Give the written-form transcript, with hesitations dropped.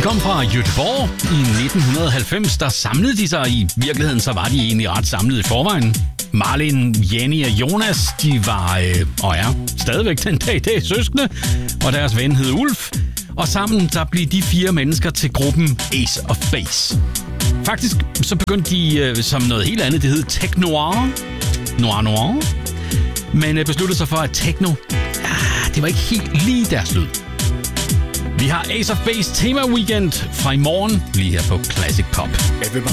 kom fra Göteborg i 1990. Der samlede de sig. I virkeligheden så var de egentlig ret samlet i forvejen. Malin, Jenny og Jonas, de var og er stadigvæk den dag i dag søskende, og deres ven hed Ulf. Og sammen der blev de 4 mennesker til gruppen Ace of Base. Faktisk så begyndte de som noget helt andet. Det hed Technoir. Noir. Men besluttede sig for, at techno, det var ikke helt lige deres lyd. Vi har Ace of Base tema weekend fra i morgen, lige her på Classic Pop. Everybody